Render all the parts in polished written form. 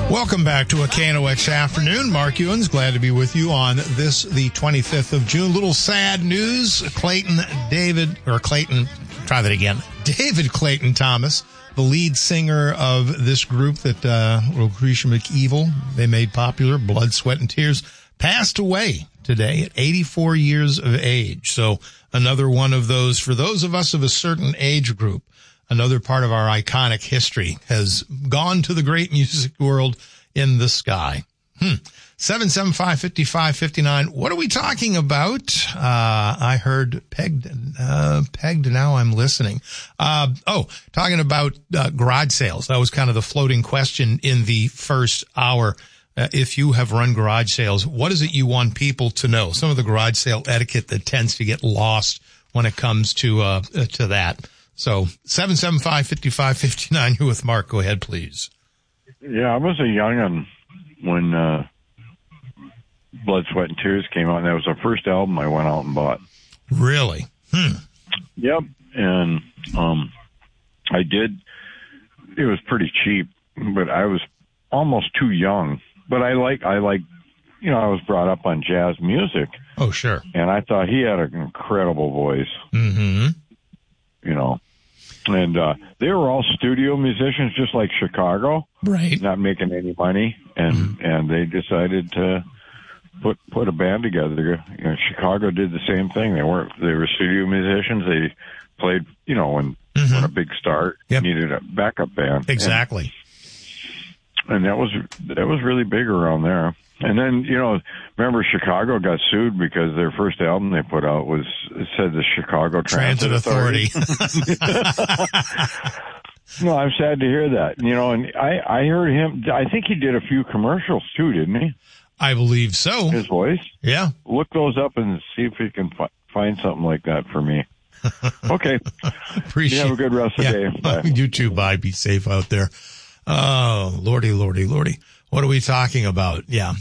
Welcome back to a KNOX afternoon. Mark Ewens, glad to be with you on this, the 25th of June. Little sad news. David Clayton Thomas, the lead singer of this group that Lucretia McEvil, they made popular, Blood, Sweat, and Tears, passed away today at 84 years of age. So another one of those, for those of us of a certain age group, another part of our iconic history has gone to the great music world in the sky. 775-5559. What are we talking about? I heard pegged, now I'm listening. Talking about garage sales. That was kind of the floating question in the first hour. If you have run garage sales, what is it you want people to know? Some of the garage sale etiquette that tends to get lost when it comes to that. So 775-5559, you're with Mark. Go ahead, please. Yeah, I was a young'un when Blood, Sweat, and Tears came out, and that was the first album I went out and bought. Really? Yep. And I did. It was pretty cheap, but I was almost too young. But I was brought up on jazz music. Oh, sure. And I thought he had an incredible voice. Mm-hmm. And they were all studio musicians, just like Chicago, right? Not making any money, and they decided to put a band together. Chicago did the same thing. They were studio musicians. They played, when a big star needed a backup band. Exactly. And that was really big around there. And then, remember Chicago got sued because their first album they put out said the Chicago Transit Authority. No, I'm sad to hear that. And I heard him, I think he did a few commercials too, didn't he? I believe so. His voice? Yeah. Look those up and see if you can find something like that for me. Okay. Appreciate it. You have a good rest of the day. Bye. You too. Bye. Be safe out there. Oh, Lordy. What are we talking about? Yeah.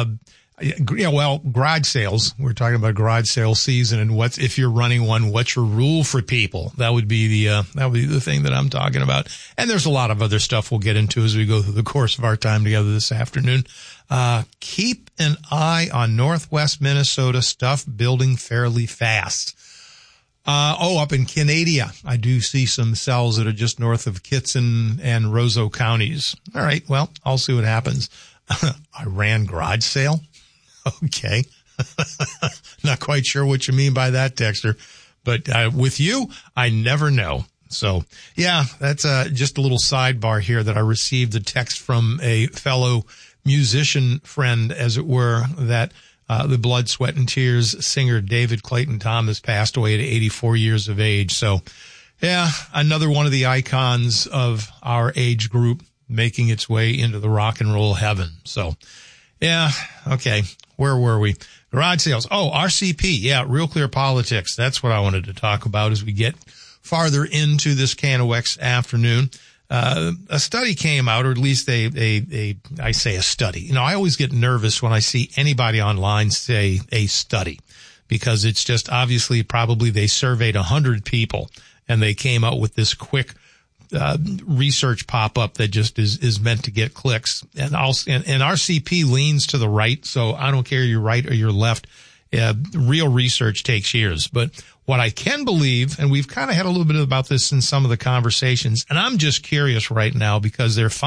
Garage sales. We're talking about garage sale season, and if you're running one, what's your rule for people? That would be the thing that I'm talking about. And there's a lot of other stuff we'll get into as we go through the course of our time together this afternoon. Keep an eye on Northwest Minnesota stuff building fairly fast. Up in Canada, I do see some cells that are just north of Kitson and Roseau counties. All right, well, I'll see what happens. Iran garage sale? Okay. Not quite sure what you mean by that, Dexter. But with you, I never know. So, yeah, that's just a little sidebar here that I received a text from a fellow musician friend, as it were, that the Blood, Sweat, and Tears singer David Clayton Thomas passed away at 84 years of age. So, yeah, another one of the icons of our age group making its way into the rock and roll heaven. So, yeah, okay, where were we? Garage sales. Oh, RCP, yeah, Real Clear Politics. That's what I wanted to talk about as we get farther into this KNOX afternoon. A study came out, or at least I say a study. I always get nervous when I see anybody online say a study, because it's just obviously probably they surveyed 100 people and they came out with this quick research pop-up that just is meant to get clicks. And RCP leans to the right, so I don't care you're right or you're left. Real research takes years. But what I can believe, and we've kind of had a little bit about this in some of the conversations, and I'm just curious right now because they're